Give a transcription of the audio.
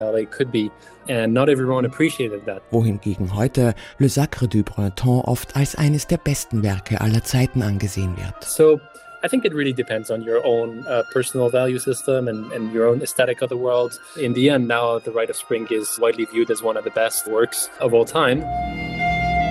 ballet could be, and not everyone appreciated that. Wohingegen heute Le Sacre du Printemps oft als eines der besten Werke aller Zeiten angesehen wird. So I think it really depends on your own personal value system and your own aesthetic of the world. In the end, now The Rite of Spring is widely viewed as one of the best works of all time.